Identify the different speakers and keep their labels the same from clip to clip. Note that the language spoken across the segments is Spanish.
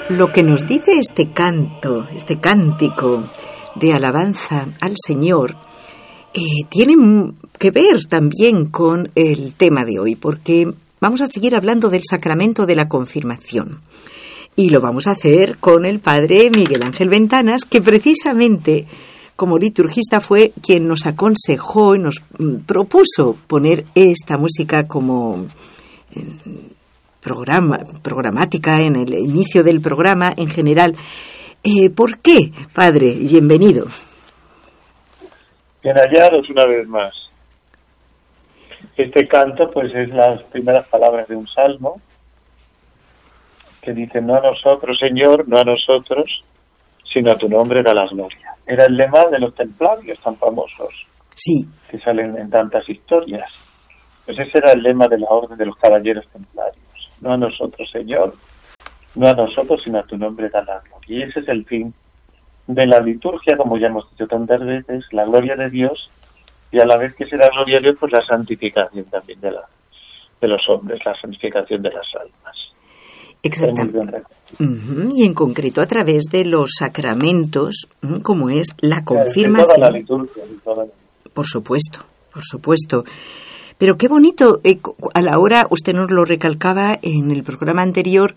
Speaker 1: Lo que nos dice este canto, este cántico de alabanza al Señor, tiene que ver también con el tema de hoy, porque vamos a seguir hablando del sacramento de la confirmación. Y lo vamos a hacer con el padre Miguel Ángel Ventanas, que precisamente como liturgista fue quien nos aconsejó y nos propuso poner esta música como programática en el inicio del programa en general. ¿Por qué, padre? Bienvenido.
Speaker 2: Bien hallados una vez más. Este canto pues es las primeras palabras de un salmo que dice: no a nosotros, Señor, no a nosotros, sino a tu nombre da la gloria. Era el lema de los templarios tan famosos,
Speaker 1: sí,
Speaker 2: que salen en tantas historias. Pues ese era el lema de la orden de los caballeros templarios. No a nosotros, Señor, no a nosotros, sino a tu nombre da la gloria. Y ese es el fin de la liturgia, como ya hemos dicho tantas veces, la gloria de Dios, y a la vez que se da gloria a Dios, pues la santificación también de los hombres, la santificación de las almas.
Speaker 1: Exactamente. Y en concreto a través de los sacramentos, como es la confirmación.
Speaker 2: Toda la liturgia.
Speaker 1: Por supuesto. Pero qué bonito, a la hora, usted nos lo recalcaba en el programa anterior,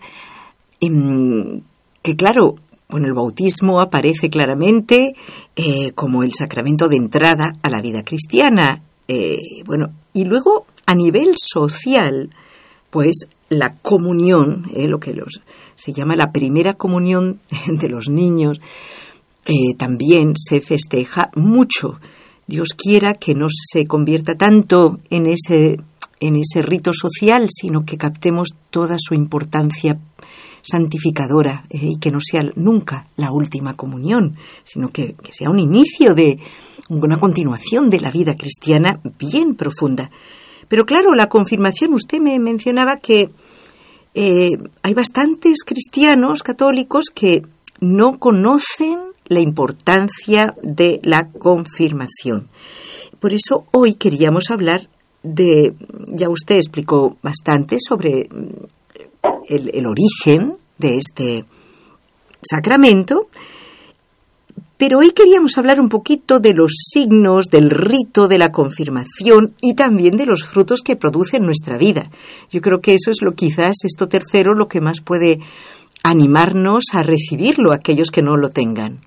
Speaker 1: que claro, bueno, el bautismo aparece claramente como el sacramento de entrada a la vida cristiana. Y luego a nivel social, pues la comunión, lo que se llama la primera comunión de los niños, también se festeja mucho. Dios quiera que no se convierta tanto en ese rito social, sino que captemos toda su importancia santificadora, y que no sea nunca la última comunión, sino que sea un inicio de una continuación de la vida cristiana bien profunda. Pero claro, la confirmación, usted me mencionaba que hay bastantes cristianos católicos que no conocen la importancia de la confirmación. Por eso hoy queríamos hablar ya usted explicó bastante sobre el origen de este sacramento, pero hoy queríamos hablar un poquito de los signos, del rito de la confirmación y también de los frutos que produce en nuestra vida. Yo creo que eso es quizás esto tercero, lo que más puede animarnos a recibirlo, aquellos que no lo tengan.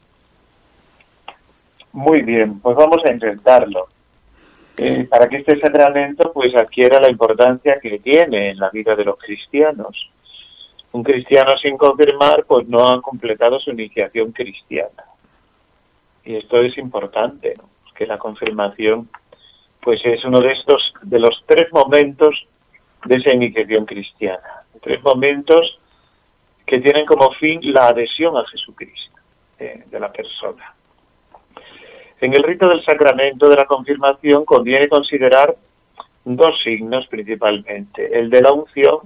Speaker 2: Muy bien, pues vamos a intentarlo. Para que este sacramento pues adquiera la importancia que tiene en la vida de los cristianos. Un cristiano sin confirmar pues no ha completado su iniciación cristiana. Y esto es importante, ¿no? Que la confirmación pues es uno de los tres momentos de esa iniciación cristiana. Tres momentos que tienen como fin la adhesión a Jesucristo de la persona. En el rito del sacramento de la confirmación conviene considerar dos signos principalmente. El de la unción,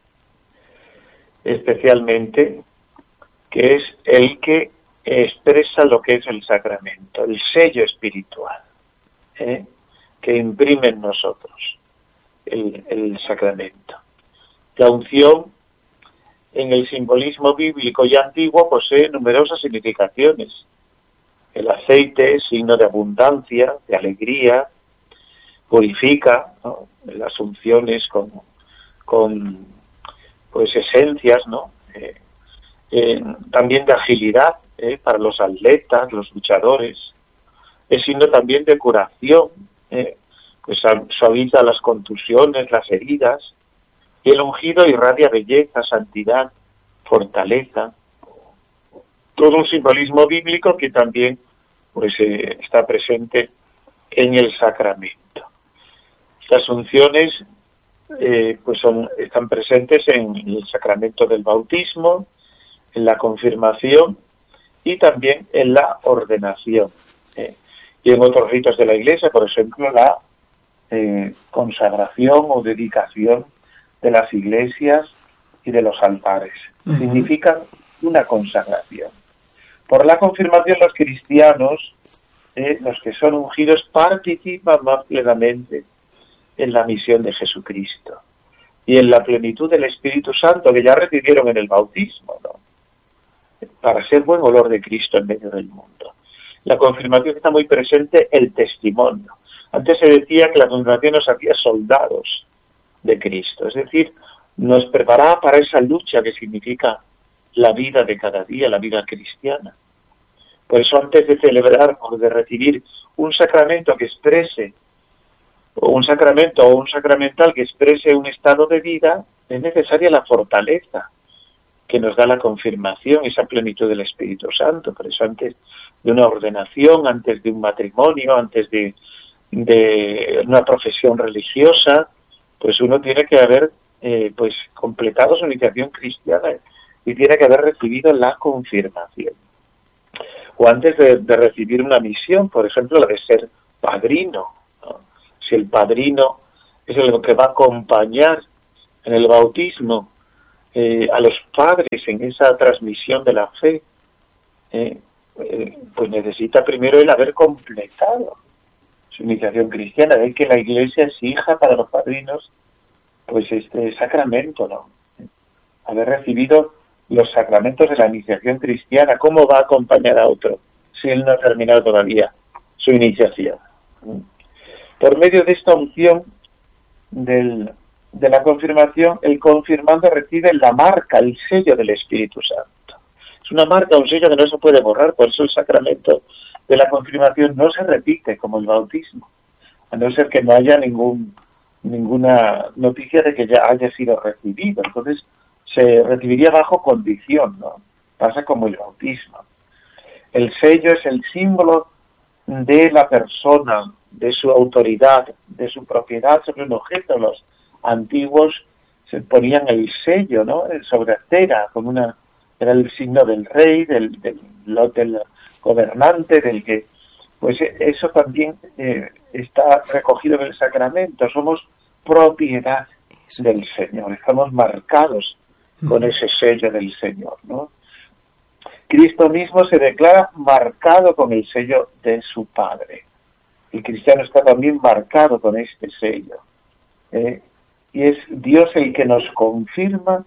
Speaker 2: especialmente, que es el que expresa lo que es el sacramento, el sello espiritual, que imprime en nosotros el sacramento. La unción, en el simbolismo bíblico y antiguo, posee numerosas significaciones. El aceite es signo de abundancia, de alegría, purifica, ¿no? Las unciones con pues esencias, ¿no? También de agilidad para los atletas, los luchadores. Es signo también de curación, pues suaviza las contusiones, las heridas. Y el ungido irradia belleza, santidad, fortaleza. Todo un simbolismo bíblico que también pues está presente en el sacramento. Las unciones están presentes en el sacramento del bautismo, en la confirmación y también en la ordenación. Y en otros ritos de la Iglesia, por ejemplo, la consagración o dedicación de las iglesias y de los altares. Significan una consagración. Por la confirmación, los cristianos, los que son ungidos, participan más plenamente en la misión de Jesucristo y en la plenitud del Espíritu Santo que ya recibieron en el bautismo, ¿no? para ser buen olor de Cristo en medio del mundo. La confirmación está muy presente el testimonio. Antes se decía que la confirmación nos hacía soldados de Cristo, es decir, nos preparaba para esa lucha que significa la vida de cada día, la vida cristiana. Por eso antes de celebrar o de recibir un sacramento que exprese, o un sacramento o un sacramental que exprese un estado de vida, es necesaria la fortaleza que nos da la confirmación, esa plenitud del Espíritu Santo. Por eso antes de una ordenación, antes de un matrimonio, antes de una profesión religiosa, pues uno tiene que haber pues completado su iniciación cristiana y tiene que haber recibido la confirmación. O antes de recibir una misión, por ejemplo, la de ser padrino, ¿no? Si el padrino es el que va a acompañar en el bautismo a los padres en esa transmisión de la fe, pues necesita primero el haber completado su iniciación cristiana. De ahí que la Iglesia exija para los padrinos pues este sacramento, ¿no? Haber recibido los sacramentos de la iniciación cristiana. ¿Cómo va a acompañar a otro si él no ha terminado todavía su iniciación? Por medio de esta unción de la confirmación, el confirmando recibe la marca, el sello del Espíritu Santo. Es una marca, un sello que no se puede borrar, por eso el sacramento de la confirmación no se repite como el bautismo, a no ser que no haya ninguna noticia de que ya haya sido recibido. Entonces se recibiría bajo condición, ¿no? Pasa como el bautismo. El sello es el símbolo de la persona, de su autoridad, de su propiedad sobre un objeto. Los antiguos se ponían el sello, ¿no? Sobre cera, era el signo del rey, del gobernante, del que, pues eso también está recogido en el sacramento. Somos propiedad del Señor, estamos marcados con ese sello del Señor, ¿no? Cristo mismo se declara marcado con el sello de su Padre. El cristiano está también marcado con este sello. Y es Dios el que nos confirma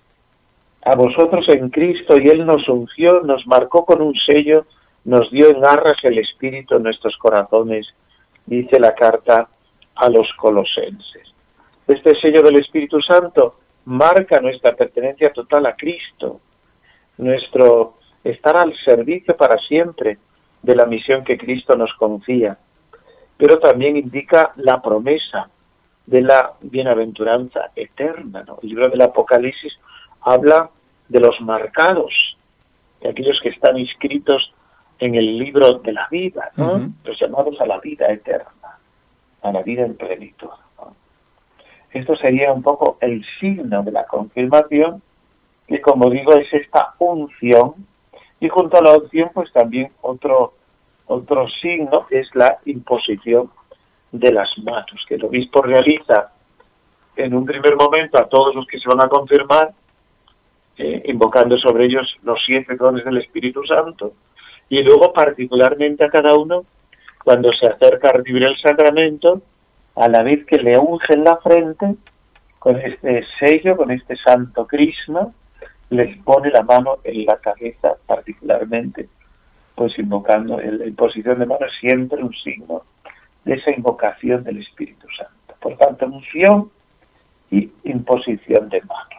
Speaker 2: a vosotros en Cristo, y Él nos ungió, nos marcó con un sello, nos dio en arras el Espíritu en nuestros corazones, dice la carta a los Colosenses. Este sello del Espíritu Santo marca nuestra pertenencia total a Cristo, nuestro estar al servicio para siempre de la misión que Cristo nos confía, pero también indica la promesa de la bienaventuranza eterna, ¿no? El libro del Apocalipsis habla de los marcados, de aquellos que están inscritos en el libro de la vida, ¿no? Los llamados a la vida eterna, a la vida en plenitud, ¿no? Esto sería un poco el signo de la confirmación, que como digo es esta unción, y junto a la unción pues también otro signo es la imposición de las manos, que el obispo realiza en un primer momento a todos los que se van a confirmar, invocando sobre ellos los 7 dones del Espíritu Santo, y luego particularmente a cada uno, cuando se acerca a recibir el sacramento, a la vez que le unge en la frente, con este sello, con este santo crisma, les pone la mano en la cabeza particularmente, pues invocando la imposición de manos, siempre un signo de esa invocación del Espíritu Santo. Por tanto, unción y imposición de manos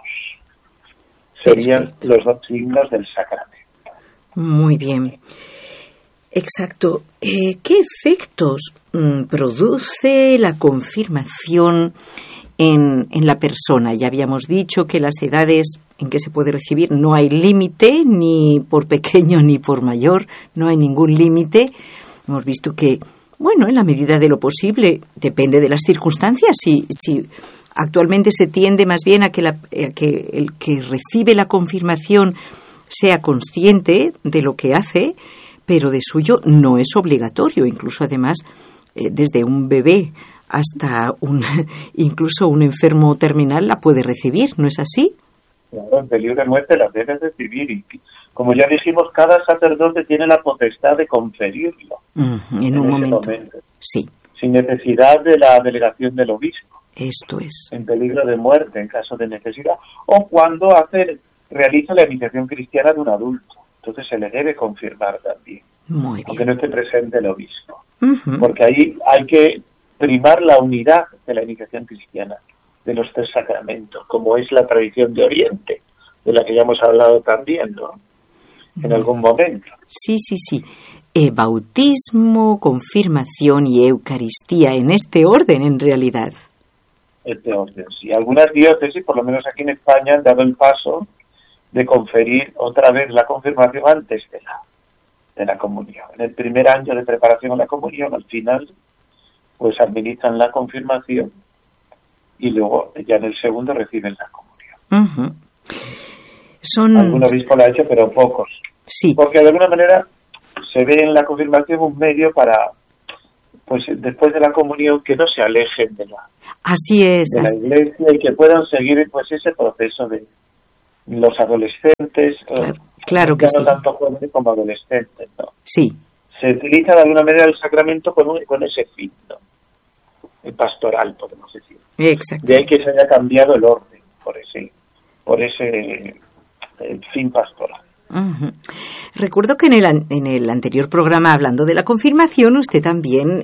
Speaker 2: serían los 2 signos del sacramento.
Speaker 1: Muy bien. Exacto. ¿Qué efectos produce la confirmación en la persona? Ya habíamos dicho que las edades en que se puede recibir no hay límite, ni por pequeño ni por mayor, no hay ningún límite. Hemos visto que, bueno, en la medida de lo posible, depende de las circunstancias. Si actualmente se tiende más bien a que el que recibe la confirmación sea consciente de lo que hace, pero de suyo no es obligatorio. Incluso, además, desde un bebé hasta incluso un enfermo terminal la puede recibir, ¿no es así?
Speaker 2: Claro, en peligro de muerte la debe recibir, y como ya dijimos, cada sacerdote tiene la potestad de conferirlo
Speaker 1: en un momento. Sí.
Speaker 2: Sin necesidad de la delegación del obispo.
Speaker 1: Esto es.
Speaker 2: En peligro de muerte, en caso de necesidad, o cuando realiza la iniciación cristiana de un adulto. entonces se le debe confirmar también,
Speaker 1: Muy bien.
Speaker 2: aunque no esté presente el obispo.
Speaker 1: Ujú.
Speaker 2: Porque ahí hay que primar la unidad de la iniciación cristiana, de los 3 sacramentos, como es la tradición de Oriente, de la que ya hemos hablado también, ¿no? En algún momento.
Speaker 1: Sí. Bautismo, confirmación y Eucaristía, en este orden en realidad.
Speaker 2: Este orden, sí. Algunas diócesis, por lo menos aquí en España, han dado el paso de conferir otra vez la confirmación antes de la comunión. En el primer año de preparación a la comunión, al final, pues administran la confirmación y luego ya en el segundo reciben la comunión. Algún obispo lo ha hecho, pero pocos.
Speaker 1: Sí.
Speaker 2: Porque de alguna manera se ve en la confirmación un medio para, pues después de la comunión, que no se alejen de
Speaker 1: Así es.
Speaker 2: de la iglesia y que puedan seguir pues ese proceso de los adolescentes,
Speaker 1: Claro que
Speaker 2: ya no
Speaker 1: sí.
Speaker 2: tanto jóvenes como adolescentes, ¿no?
Speaker 1: Sí.
Speaker 2: Se utiliza de alguna manera el sacramento con ese fin, ¿no? El pastoral, podemos decir.
Speaker 1: Exacto.
Speaker 2: De ahí que se haya cambiado el orden por ese fin pastoral.
Speaker 1: Uh-huh. Recuerdo que en el anterior programa, hablando de la confirmación, usted también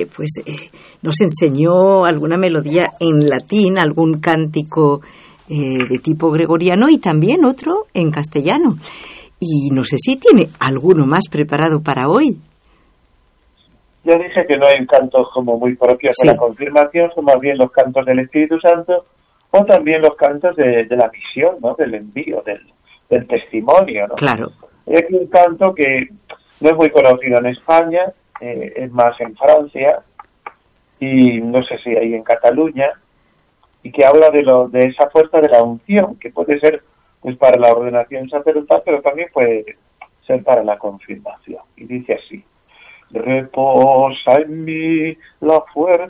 Speaker 1: nos enseñó alguna melodía en latín, algún cántico de tipo gregoriano y también otro en castellano. Y no sé si tiene alguno más preparado para hoy.
Speaker 2: Yo dije que no hay cantos como muy propios de la confirmación, son más bien los cantos del Espíritu Santo o también los cantos de la misión, ¿no? Del envío, del testimonio, ¿no?
Speaker 1: Claro.
Speaker 2: Hay aquí un canto que no es muy conocido en España, es más en Francia y no sé si ahí en Cataluña, y que habla de esa fuerza de la unción, que puede ser pues para la ordenación sacerdotal, pero también puede ser para la confirmación. Y dice así: reposa en mí la fuerza